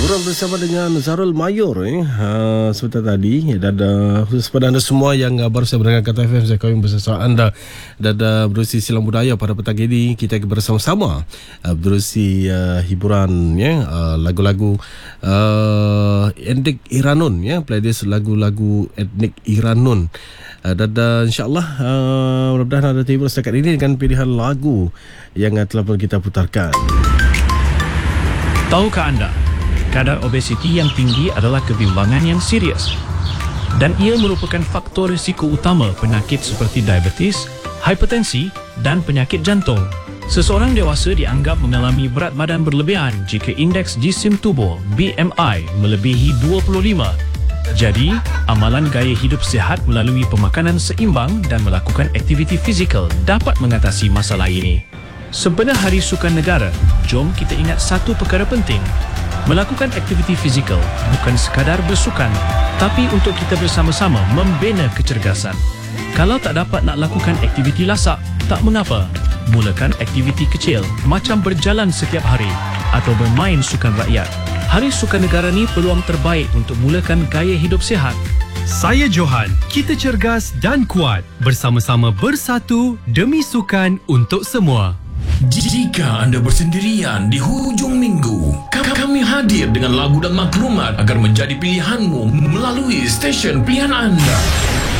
Hiburan bersama dengan Zarul Mayor sebentar tadi. Dan khusus pada anda semua yang baru saya mendengar Kata FM, saya kawin bersama anda. Dan berusi silang budaya pada petang ini, kita bersama-sama berusi hiburan lagu-lagu etnik Iranun, playlist lagu-lagu etnik Iranun. Dan insyaAllah mudah-mudahan anda terhibur setakat ini dengan pilihan lagu yang telah pun kita putarkan. Tahukah anda, kadar obesiti yang tinggi adalah kebimbangan yang serius dan ia merupakan faktor risiko utama penyakit seperti diabetes, hipertensi dan penyakit jantung. Seseorang dewasa dianggap mengalami berat badan berlebihan jika indeks jisim tubuh BMI melebihi 25. Jadi, amalan gaya hidup sihat melalui pemakanan seimbang dan melakukan aktiviti fizikal dapat mengatasi masalah ini. Sebenar Hari Sukan Negara, jom kita ingat satu perkara penting. Melakukan aktiviti fizikal bukan sekadar bersukan, tapi untuk kita bersama-sama membina kecergasan. Kalau tak dapat nak lakukan aktiviti lasak, tak mengapa. Mulakan aktiviti kecil macam berjalan setiap hari atau bermain sukan rakyat. Hari Sukan Negara ni peluang terbaik untuk mulakan gaya hidup sihat. Saya Johan, kita cergas dan kuat. Bersama-sama bersatu demi sukan untuk semua. Jika anda bersendirian di hujung minggu, kami hadir dengan lagu dan maklumat agar menjadi pilihanmu melalui stesen pilihan anda.